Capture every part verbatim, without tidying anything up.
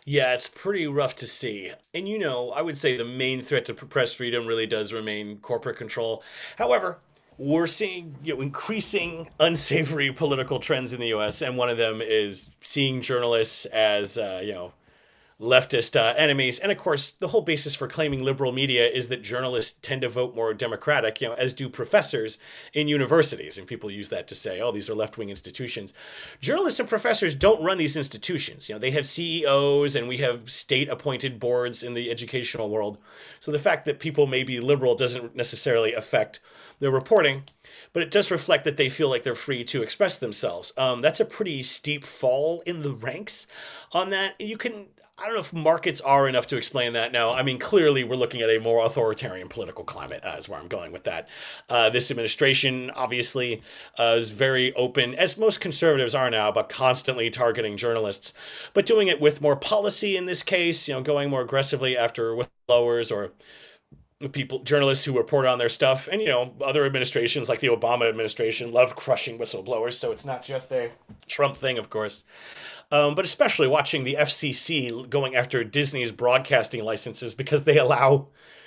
Yeah, it's pretty rough to see. And you know, I would say the main threat to press freedom really does remain corporate control. However, we're seeing, you know, increasing unsavory political trends in the U S, and one of them is seeing journalists as, uh, you know, leftist uh, enemies. And of course, the whole basis for claiming liberal media is that journalists tend to vote more Democratic, you know, as do professors in universities. And people use that to say, oh, these are left-wing institutions. Journalists and professors don't run these institutions. You know, they have C E Os and we have state-appointed boards in the educational world. So the fact that people may be liberal doesn't necessarily affect their reporting, but it does reflect that they feel like they're free to express themselves. Um, that's a pretty steep fall in the ranks on that. You can, I don't know if markets are enough to explain that now. I mean, clearly we're looking at a more authoritarian political climate, uh, is where I'm going with that. Uh, this administration obviously uh, is very open, as most conservatives are now, about constantly targeting journalists, but doing it with more policy in this case, you know, going more aggressively after whistleblowers or people, journalists who report on their stuff. And, you know, other administrations like the Obama administration love crushing whistleblowers. So it's not just a Trump thing, of course. Um, but especially watching the F C C going after Disney's broadcasting licenses because they allow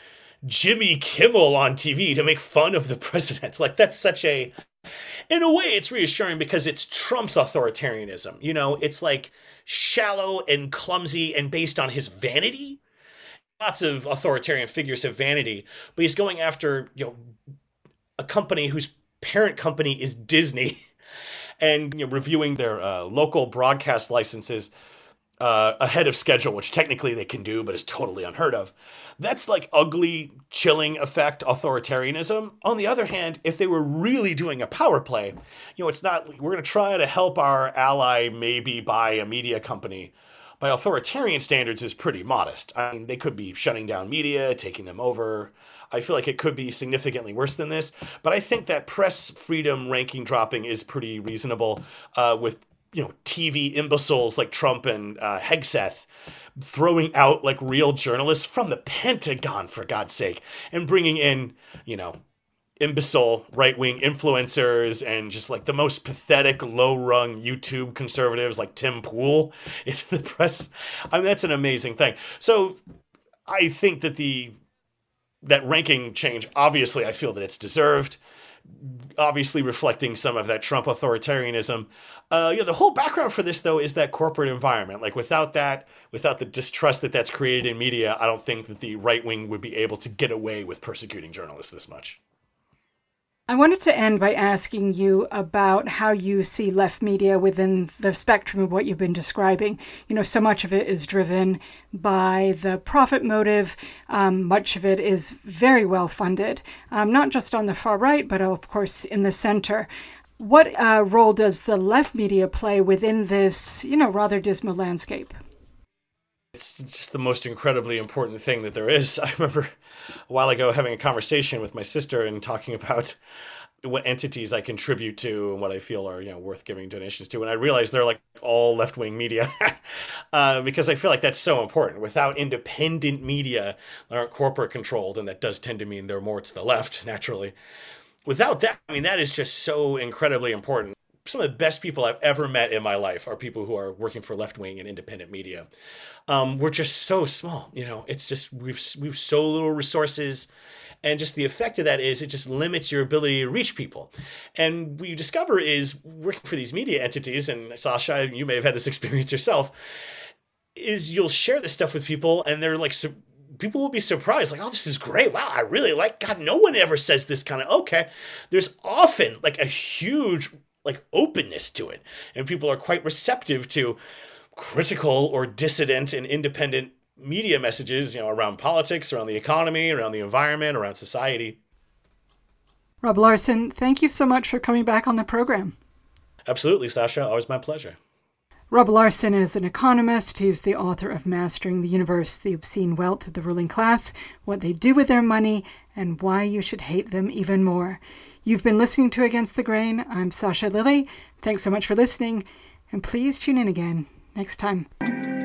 Jimmy Kimmel on T V to make fun of the president. Like, that's such a, in a way, it's reassuring because it's Trump's authoritarianism. You know, it's like shallow and clumsy and based on his vanity. Lots of authoritarian figures have vanity, but he's going after, you know, a company whose parent company is Disney, and, you know, reviewing their uh, local broadcast licenses uh, ahead of schedule, which technically they can do, but is totally unheard of. That's like ugly, chilling effect authoritarianism. On the other hand, if they were really doing a power play, you know, it's not, we're going to try to help our ally maybe buy a media company. By authoritarian standards is pretty modest. I mean, they could be shutting down media, taking them over. I feel like it could be significantly worse than this, but I think that press freedom ranking dropping is pretty reasonable uh, with, you know, T V imbeciles like Trump and uh, Hegseth throwing out like real journalists from the Pentagon, for God's sake, and bringing in, you know, imbecile right-wing influencers and just like the most pathetic low-rung YouTube conservatives like Tim Pool into the press. I mean, that's an amazing thing. So I think that the that ranking change, obviously I feel that it's deserved, obviously reflecting some of that Trump authoritarianism. Uh, you know, the whole background for this, though, is that corporate environment. Like, without that, without the distrust that that's created in media, I don't think that the right wing would be able to get away with persecuting journalists this much. I wanted to end by asking you about how you see left media within the spectrum of what you've been describing. You know, so much of it is driven by the profit motive. Um, much of it is very well funded, um, not just on the far right, but of course in the center. What uh, role does the left media play within this, you know, rather dismal landscape? It's just the most incredibly important thing that there is. I remember a while ago having a conversation with my sister and talking about what entities I contribute to and what I feel are, you know, worth giving donations to. And I realized they're like all left-wing media uh, because I feel like that's so important. Without independent media that aren't corporate controlled, and that does tend to mean they're more to the left, naturally. Without that, I mean, that is just so incredibly important. Some of the best people I've ever met in my life are people who are working for left-wing and independent media. Um, we're just so small, you know, it's just, we've, we've so little resources, and just the effect of that is it just limits your ability to reach people. And what you discover is working for these media entities, and Sasha, you may have had this experience yourself, is you'll share this stuff with people and they're like, su- people will be surprised, like, oh, this is great. Wow, I really like, God, no one ever says this kind of, okay. There's often like a huge like openness to it, and people are quite receptive to critical or dissident and independent media messages, you know, around politics, around the economy, around the environment, around society. Rob Larson, thank you so much for coming back on the program. Absolutely, Sasha. Always my pleasure. Rob Larson is an economist. He's the author of Mastering the Universe, The Obscene Wealth of the Ruling Class, What They Do with Their Money, and Why You Should Hate Them Even More. You've been listening to Against the Grain. I'm Sasha Lilley. Thanks so much for listening, and please tune in again next time.